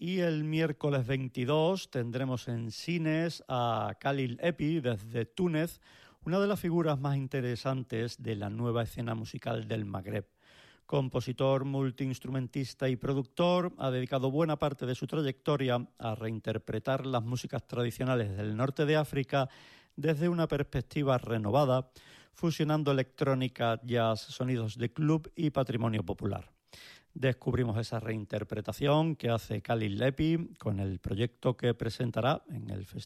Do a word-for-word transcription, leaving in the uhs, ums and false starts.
Y el miércoles veintidós tendremos en cines a Khalil Epi desde Túnez, una de las figuras más interesantes de la nueva escena musical del Magreb. Compositor, multiinstrumentista y productor, ha dedicado buena parte de su trayectoria a reinterpretar las músicas tradicionales del norte de África desde una perspectiva renovada, fusionando electrónica, jazz, sonidos de club y patrimonio popular. Descubrimos esa reinterpretación que hace Khalil Epi con el proyecto que presentará en el Festival